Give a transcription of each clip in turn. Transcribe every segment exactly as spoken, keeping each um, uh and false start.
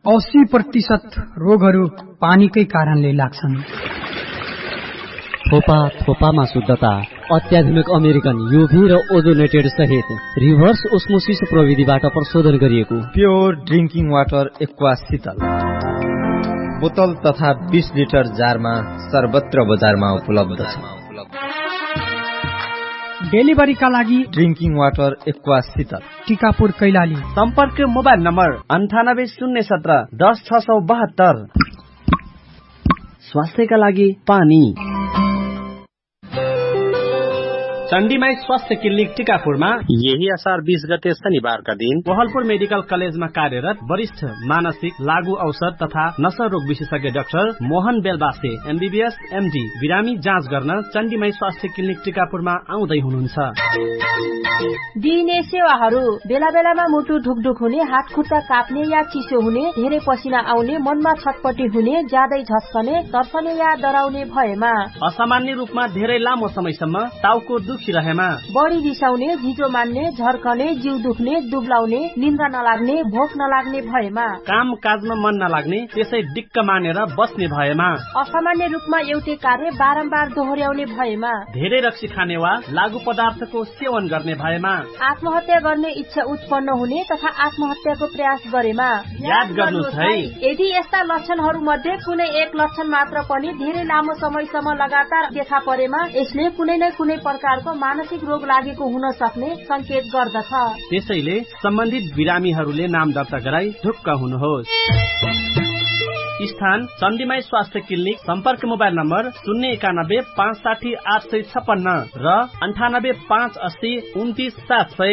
अस्सी प्रतिशत रोगहरू पानीकै कारणले लाग्छन्। थोपा थोपामा शुद्धता, अत्याधुनिक अमेरिकन युभी र ओजोनेटेड सहित रिभर्स ओस्मोसिस प्रविधिबाट प्रशोधन गरिएको प्योर ड्रिंकिङ वाटर एक्वा शीतल बोतल तथा बीस लिटर जारमा सर्वत्र बजारमा उपलब्ध छ। डेलिभरीका लागि ड्रिंकिङ वाटर एक्वा शीतल टिकापुर कैलाली। सम्पर्क मोबाइल नम्बर अन्ठानब्बे शून्य सत्र दस छ सौ बहत्तर। स्वास्थ्यका लागि पानी। चण्डीमाई स्वास्थ्य क्लिनिक टिकापुरमा यही असार बीस गते शनिबारका दिन वहलपुर मेडिकल कलेजमा कार्यरत वरिष्ठ मानसिक लागू औषध तथा नशा रोग विशेषज्ञ doctor Mohan Belbase MBBS MD बिरामी जाँच गर्न चण्डीमाई स्वास्थ्य क्लिनिक टिकापुरमा आउँदै हुनुहुन्छ। दिइने सेवाहरू बेला बेलामा मुटु ढुकढुक हुने, हात खुट्टा काप्ने या चिसो हुने, धेरै पसिना आउने, मनमा छटपटी हुने, ज्यादै झस्कने, तर्फने या डराउने भएमा, असामान्य रूपमा धेरै लामो समयसम्म टाउको रहेमा, बढी रिसाउने, झिजो मान्ने, झर्कने, जिउ दुख्ने, दुब्लाउने, निन्द्रा नलाग्ने, भोक नलाग्ने भएमा, काम काजमा मन नलाग्ने, त्यसै डिक्क मानेर बस्ने भएमा, असामान्य रूपमा एउटै कार्य बारम्बार दोहोर्याउने भएमा, धेरै रक्सी खाने वा लागू पदार्थको सेवन गर्ने भएमा, आत्महत्या गर्ने इच्छा उत्पन्न हुने तथा आत्महत्याको प्रयास गरेमा याद गर्नुहोस् है, यदि यस्ता लक्षणहरू मध्ये कुनै एक लक्षण मात्र पनि धेरै लामो समयसम्म लगातार देखा परेमा यसले कुनै न कुनै प्रकारको मानसिक रोग लागेको हुन सक्ने संकेत गर्दछ। त्यसैले सम्बन्धित बिरामीहरूले नाम दर्ता गराई ढुक्क हुनुहोस्। स्थान चण्डीमाई स्वास्थ्य क्लिनिक। सम्पर्क मोबाइल नम्बर शून्य एकानब्बे पाँच साठी आठ सय छप्पन्न र अन्ठानब्बे पाँच अस्सी उन्तिस सात सय।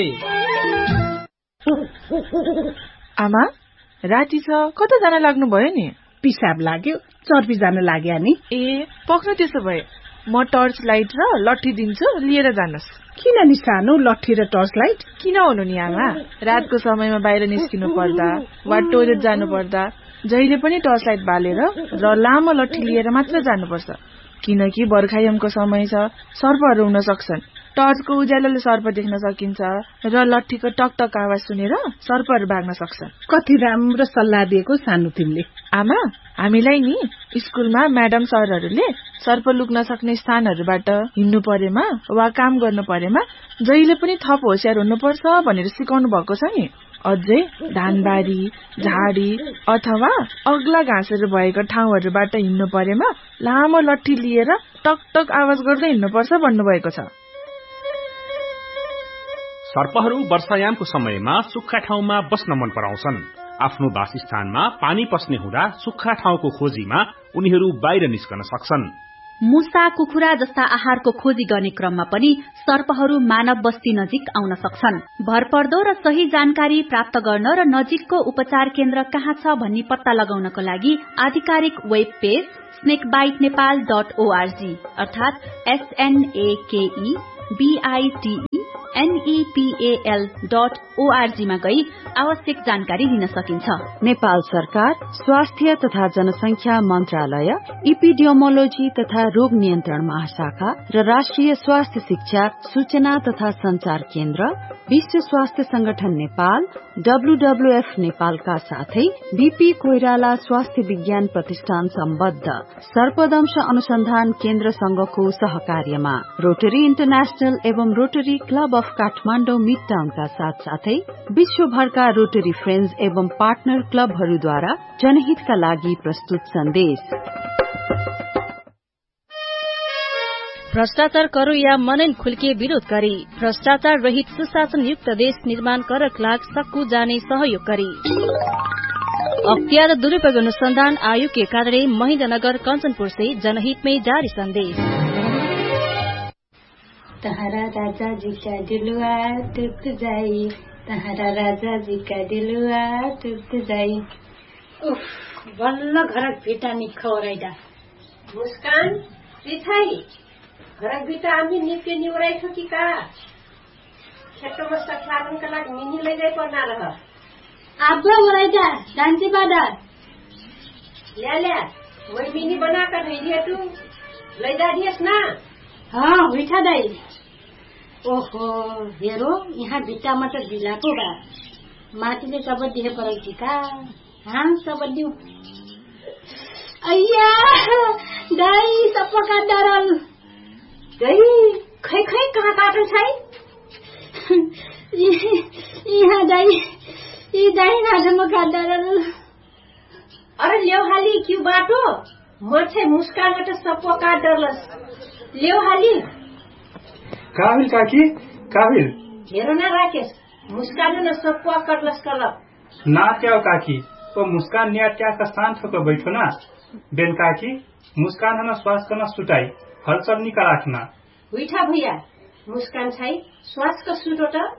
आमा राति छ, कता जान लाग्नु भयो नि? पिसाब लाग्यो, चर्पी जान लाग्यो नि। ए पक्नु, त्यसो भए म टर्च लाइट र लट्ठी दिन्छु, लिएर जानुहोस्। किन नि सानो लट्ठी र टर्च लाइट? किन हुनु नि आमा, रातको समयमा बाहिर निस्किनु पर्दा वा टोइलेट जानु पर्दा जहिले पनि टर्च लाइट बालेर र लामो लट्ठी लिएर मात्र जानुपर्छ, किनकि बर्खायामको समय छ, सर्पहरू हुन सक्छन्। टर्चको उज्यालोले सर्प देख्न सकिन्छ र लट्ठीको टकटक आवाज सुनेर सर्पहरू भाग्न सक्छन्। कति राम्रो सल्लाह दिएको सानो तिमीले। आमा हामीलाई नि स्कुलमा म्याडम सरहरूले सर्प लुक्न सक्ने स्थानहरूबाट हिँड्नु परेमा वा काम गर्नु परेमा जहिले पनि थप होसियार हुनुपर्छ भनेर सिकाउनु भएको छ नि। अझै धानबारी, झाडी अथवा अग्ला घाँसहरू भएको ठाउँहरूबाट हिँड्नु परेमा लामो लट्ठी लिएर टकटक आवाज गर्दै हिँड्नुपर्छ भन्नुभएको छ। सर्पहरू वर्षायामको समयमा सुक्खा ठाउँमा बस्न मन पराउँछन्। आफ्नो वासस्थानमा पानी पस्ने हुँदा सुक्खा ठाउँको खोजीमा उनीहरू बाहिर निस्कन सक्छन्। मुसा, कुखुरा जस्ता आहारको खोजी गर्ने क्रममा पनि सर्पहरू मानव बस्ती नजिक आउन सक्छन्। भरपर्दो र सही जानकारी प्राप्त गर्न र नजिकको उपचार केन्द्र कहाँ छ भन्ने पत्ता लगाउनको लागि आधिकारिक web page स्नेकबाइट Nepal dot ORG अर्थात एसएनएकेई बीआईटीई एनईपीएल डट ओआरजी मा गई आवश्यक जानकारी लिन सकिन्छ। नेपाल सरकार स्वास्थ्य तथा जनसंख्या मन्त्रालय, इपिडियोमोलोजी तथा रोग नियन्त्रण महाशाखा र राष्ट्रिय स्वास्थ्य शिक्षा सूचना तथा संचार केन्द्र, विश्व स्वास्थ्य संगठन नेपाल, डब्ल्यूडब्ल्यूएफ नेपालका साथै बीपी कोइराला स्वास्थ्य विज्ञान प्रतिष्ठान सम्बद्ध सर्पदंश अनुसन्धान केन्द्र संघको सहकार्यमा रोटरी इन्टरनेशनल एवं rotary club of Kathmandu mid टाउनका साथ साथै विश्वभरका रोटरी फ्रेन्ड्स एवं पार्टनर क्लबहरूद्वारा जनहितका लागि प्रस्तुत सन्देश। भ्रष्टाचार करो या मनैन खुल्के विरोध गरी भ्रष्टाचार रहित सुशासन युक्त देश निर्माण करक लाग सक्कु जाने सहयोग गरी अख्तियार दुरुपयोग अनुसंधान आयोग के कार्यालय महेन्द्रनगर कंचनपुर से जनहित में जारी संदेश। तहरा राजा जी का दिलवा टूट जाई, तहरा राजा जी का दिलवा टूट जाई। उफ, बल्ल घरक भिटा निखौराइदा। मुस्कान रिथाई घरक भिटा हामी नित्य निउराइछौ कि का? खेतमा सख्यालनका लागि मिनी लैजाइ पर्ना रह। आब्बा ओराइदा जान्ती बादा। ल्या ल्या, वही मिनी बनाकर ढैदिए तू लैजा दिएस ना? हाँ हुइठा दाई। ओहो हेरो यहाँ भिट्टामा त ढिलाको बा, माटीले जब दिए परेकी का हाम सब दिउ अय्या दाई सपका डरल दाई खै खै कहाँ काटो छै यहाँ दाई ई दाई नाजम का डरल अरे ल्याउहाली क्यू बाटो म चाहिँ मुस्कानबाट सपो काट डरलस ल्याउहाली काबिल काकी काबिल हेर न राकेश मुस्कान न सपो कटलस कलप ना क्या काकी ओ मुस्कान निया क्या का शांत होकर बैठो ना बेन काकी मुस्कान हना श्वास करना सुटाई हलचल निका राखना उठा भैया मुस्कान छै श्वास का सुटो त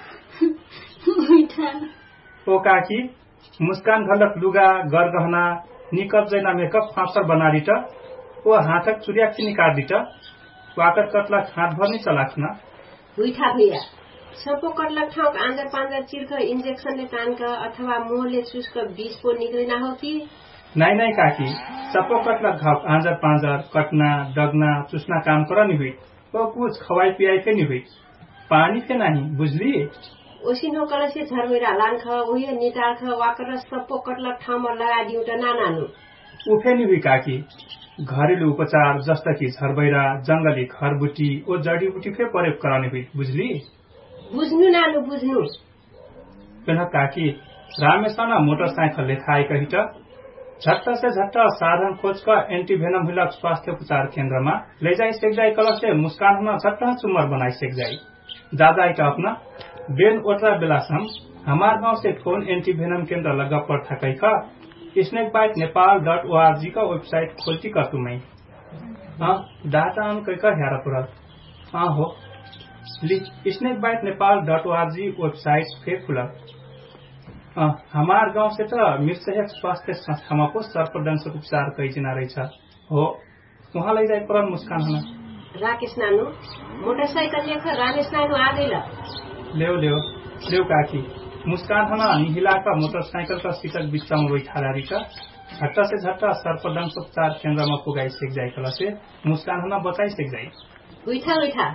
उठा ओ काकी मुस्कान घलक लुगा गर गहना निकप जैना मेकअप फांसर बनारी त ओ हाथक चुरियाक्षी निकाल दी त वाकर कटला हाथ भर नहीं चलाखना उठा भैया सपो कटलक ठाउँ आँजर पाँजर चिर्क इन्जेक्सनले तानक अथवा मोहले चुस्क बिष पो निक्लिना हो कि नहीं नहीं काकी सपो कटलक घाव आँजर पाँजर कटना डगना चुस्ना काम कर नहीं हुई वो कुछ खवाई पियाई के नहीं हुई पानी के नहीं बुझली ओसिनो कलसे झरमेरा लानख उहे निटाल्ख वाकर सपो कटलक ठाउँमा लगा दिउ त नानानु उफे नहीं हुई काकी घरेलु उपचार जस्ता कि झरबैरा जंगली खरबुटी ओ जड़ीबुटी फे प्रयोग कराने हुई बुझली बुझ्नु नानु बुझ्नु पेन काकी रामेशना मोटरसाइकल लेखाए कही त झट्ट से झट्ट साधन खोज का एंटीवेनम हिलक स्वास्थ्य उपचार केंद्र में ले जाई सेक जाई कल से मुस्कान हुना झट्ट चुमर बनाई सेक जाई दादा इटा अपना बेन ओटरा बेलासम हमार गांव से फोन एंटीवेनम केंद्र लगा पर था कही का snake bite Nepal dot O R G का वेबसाइट खोलती का तुम्हें हाँ डाटा हम कही का हेरा पुरा हाँ हो snake bite Nepal dot O R G website fake खुला हमार गांव से तो मिर्सहक स्वास्थ्य संस्था में को सर्पदंश उपचार कई जना रही हो वहाँ ले जाए पर मुस्कान होना राकेश नानु मोटरसाइकल लेकर रामेश नानु आ गई लेव लेव लेव काकी मुस्कान होना निहिला का मोटरसाइकिल का सीटक बिच्चा में बैठा रही का झट्टा से झट्टा सर्पदंश उपचार केंद्र में पुगाई सेक जाए कला से मुस्कान होना बताई सेक जाए उठा उठा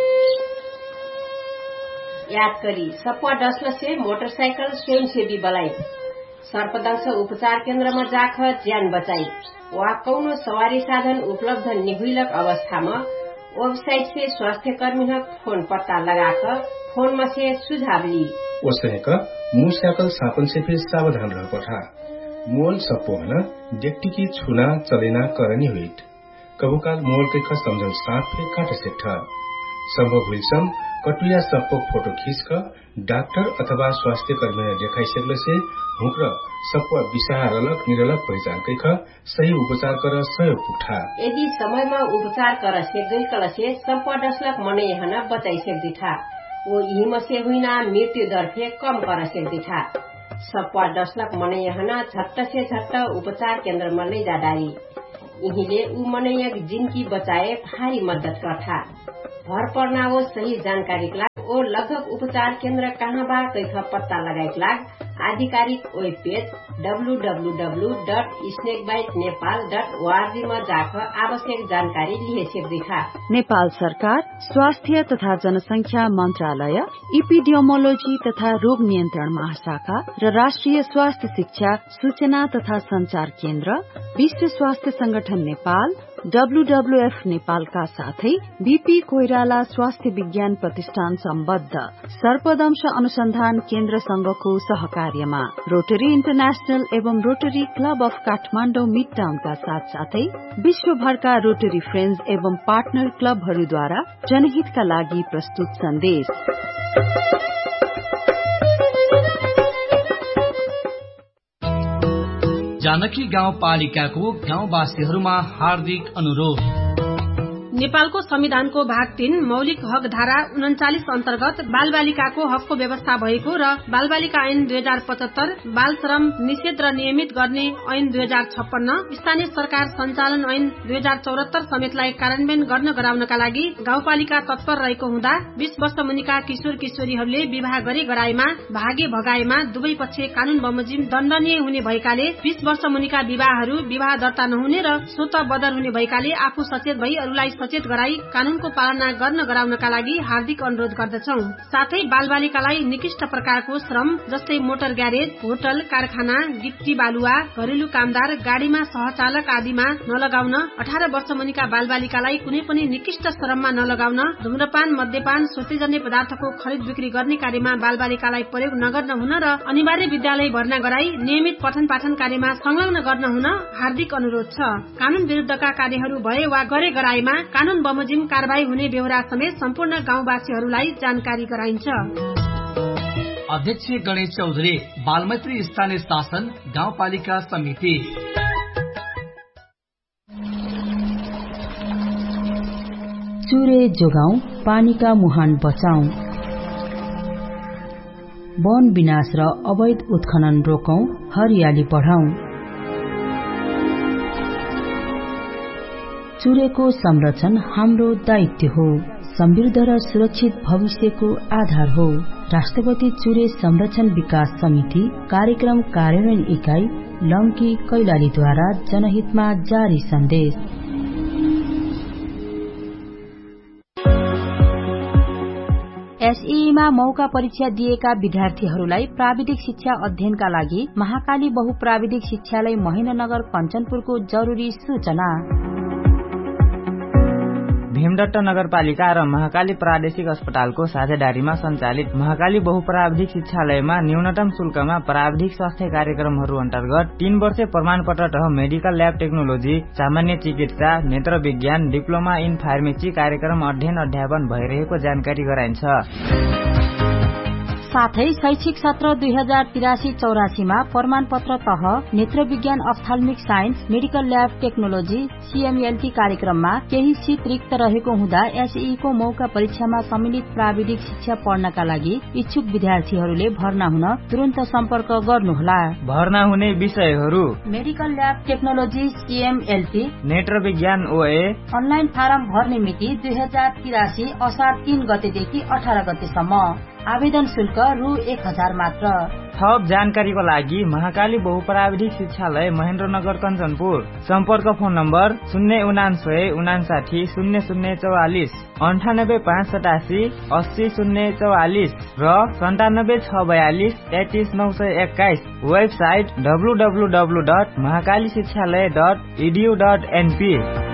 याद करी सपा डसल से मोटरसाइकिल स्वयंसेवी बलाई सर्पदंश उपचार केंद्र में जाख ज्यान बचाई वा कौनो सवारी साधन उपलब्ध निहुलक अवस्था में वेबसाइट से स्वास्थ्य कर्मी फोन पत्ता लगाकर फोन में से सुझाव ली ओसैका मुस्काकल सापन से फिर सावधान रह पठा मोल सपोहना व्यक्ति की छुना चलेना करनी हुई कबूकाल मोल के का समझन साफ फे काट से ठा संभव हुई सम कटुया सपो फोटो खींच कर डॉक्टर अथवा स्वास्थ्य कर्मी ने देखाई सकले से हुक्र सपो विषाह रलक निरलक पहचान कई सही उपचार कर सहयोग पुठा यदि समय में उपचार कर सेक्दै कल से सपो डसलक मने यहाँ बचाई सेक्दी था वो यही में से हुई ना मृत्यु दर फे कम कर सेक्दी था सपो डसलक मने यहाँ झट्ट से झट्ट उपचार केंद्र में ले जा डाली यहीले ऊ मने जिंदगी बचाए भारी मदद करता भर पर्ना वो सही जानकारी लाग ओ लगभग उपचार केंद्र कहाँ बा कैथ पत्ता लगाए लाग आधिकारिक web page W W W dot snake bite Nepal dot ORG में जाकर आवश्यक जानकारी लिए सक्दै था नेपाल सरकार स्वास्थ्य तथा जनसंख्या मंत्रालय इपिडियोमोलोजी तथा रोग नियन्त्रण महाशाखा र राष्ट्रिय स्वास्थ्य शिक्षा सूचना तथा संचार केन्द्र विश्व स्वास्थ्य संगठन नेपाल डब्लूडब्लूएफ नेपालका साथै बीपी कोइराला स्वास्थ्य विज्ञान प्रतिष्ठान सम्बद्ध सर्पदंश अनुसन्धान केन्द्र संघको सहकार्यमा रोटरी इन्टरनेशनल एवं rotary club of Kathmandu mid टाउनका साथ साथै विश्वभरका रोटरी फ्रेन्ड्स एवं पार्टनर क्लबहरूद्वारा जनहितका लागि प्रस्तुत सन्देश। जानकी गाउँपालिकाको गाउँवासीहरूमा हार्दिक अनुरोध। नेपालको संविधानको भाग तीन मौलिक हक धारा उन्चालिस अन्तर्गत बाल बालिकाको हकको व्यवस्था भएको र बाल बालिका ऐन दुई हजार पचहत्तर बाल श्रम निषेध र नियमित गर्ने ऐन दुई हजार छप्पन्न स्थानीय सरकार संचालन ऐन दुई हजार चौरात्तर समेतलाई कार्यान्वयन गर्न गराउनका लागि गाउँपालिका तत्पर रहेको हुँदा बीस वर्ष मुनिका किशोर किशोरीहरूले विवाह गरे गराएमा भागे भगाएमा दुवै पक्ष कानून बमोजिम दण्डनीय हुने भएकाले बीस वर्ष मुनिका विवाहहरू विवाह दर्ता नहुने र स्वतः बदर हुने भएकाले आफू सचेत भई अरूलाई सचेत गराई कानूनको पालना गर्न गराउनका लागि हार्दिक अनुरोध गर्दछौं। साथै बालबालिकालाई निकृष्ट प्रकारको श्रम जस्तै मोटर ग्यारेज, होटल, कारखाना, गिट्टी बालुवा, घरेलु कामदार, गाडीमा सहचालक आदिमा नलगाउन, अठार वर्ष मुनिका बालबालिकालाई कुनै पनि निकृष्ट श्रममा नलगाउन, धूम्रपान, मद्यपान, स्वास्थ्यजन्य पदार्थको खरिद बिक्री गर्ने कार्यमा बालबालिकालाई प्रयोग नगर्न हुन र अनिवार्य विद्यालय भर्ना गराई नियमित पठन पाठन कार्यमा संलग्न गर्न हुन हार्दिक अनुरोध छ। कानून विरुद्धका कार्यहरू भए वा गरे गराएमा कानून बमोजिम कारबाही हुने बेहोरा समेत सम्पूर्ण गाउँवासीहरूलाई जानकारी गराइन्छ। अध्यक्ष गणेश चौधरी, बालमैत्री स्थानीय शासन गाउँपालिका समिति। चुरे जोगाउँ, पानीका मुहान बचाउँ। वन विनाश र अवैध उत्खनन रोकौं, हरियाली बढाउँ। चुरेको संरक्षण हाम्रो दायित्व हो, समृद्ध र सुरक्षित भविष्यको आधार हो। राष्ट्रपति चुरे संरक्षण विकास समिति कार्यक्रम कार्यान्वयन इकाई लङ्की कैलालीद्वारा जनहितमा जारी सन्देश। एसईमा मौका परीक्षा दिएका विद्यार्थीहरूलाई प्राविधिक शिक्षा अध्ययनका लागि महाकाली बहुप्राविधिक शिक्षालय महेन्द्रनगर कञ्चनपुरको जरुरी सूचना। भीमडट्ट नगरपालिका र महाकाली प्रादेशिक अस्पतालको साझेदारीमा सञ्चालित महाकाली बहुप्राविधिक शिक्षालयमा न्यूनतम शुल्कमा प्राविधिक स्वास्थ्य कार्यक्रमहरू अन्तर्गत तीन वर्ष प्रमाणपत्र तह मेडिकल ल्याब टेक्नोलोजी, सामान्य चिकित्सा, नेत्र विज्ञान, डिप्लोमा इन फार्मेसी कार्यक्रम अध्ययन अध्यापन भइरहेको जानकारी गराइन्छ। साथै शैक्षिक सत्र दुई हजार तिरासी चौरासीमा प्रमाणपत्र तह नेत्र विज्ञान, अप्थाल्मिक साइन्स, मेडिकल ल्याब टेक्नोलोजी, सीएमएलटी कार्यक्रममा केही सीट रिक्त रहेको हुँदा एसई को मौका परीक्षामा सम्मिलित प्राविधिक शिक्षा पढ्नका लागि इच्छुक विद्यार्थीहरूले भर्ना हुन तुरन्त सम्पर्क गर्नुहोला। भर्ना हुने विषयहरू: मेडिकल ल्याब टेक्नोलोजी सीएमएलटी, नेत्र विज्ञान ओए। अनलाइन फारम भर्ने मिति दुई हजार तिरासी असार तीन गतेदेखि अठार गतेसम्म। आवेदन शुल्क रु एक हजार मात्र। थप जानकारीको लागि महाकाली बहुप्राविधिक शिक्षालय महेन्द्रनगर कञ्चनपुर। सम्पर्क फोन नम्बर शून्य उनान्सय उनासाठी शून्य शून्य चौवालिस, अन्ठानब्बे पाँच सतासी अस्सी शून्य चौवालिस र सन्तानब्बे छ बयालिस तेत्तिस नौ सय एक्काइस। Website W W W dot Mahakali शिक्षालय dot edu dot NP.